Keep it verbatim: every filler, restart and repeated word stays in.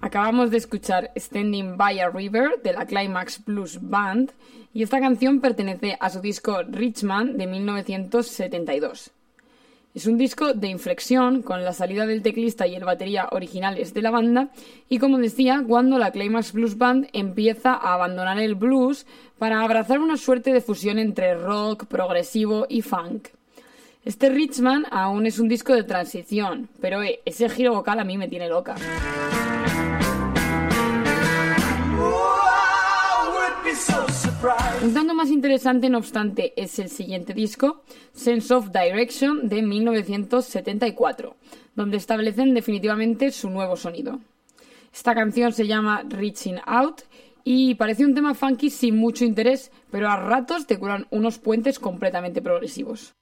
Acabamos de escuchar Standing by a River de la Climax Blues Band y esta canción pertenece a su disco Richman de mil novecientos setenta y dos. Es un disco de inflexión con la salida del teclista y el batería originales de la banda y, como decía, cuando la Climax Blues Band empieza a abandonar el blues para abrazar una suerte de fusión entre rock, progresivo y funk. Este Richman aún es un disco de transición, pero eh, ese giro vocal a mí me tiene loca. Un tanto más interesante, no obstante, es el siguiente disco, Sense of Direction, de mil novecientos setenta y cuatro, donde establecen definitivamente su nuevo sonido. Esta canción se llama Reaching Out y parece un tema funky sin mucho interés, pero a ratos te curan unos puentes completamente progresivos.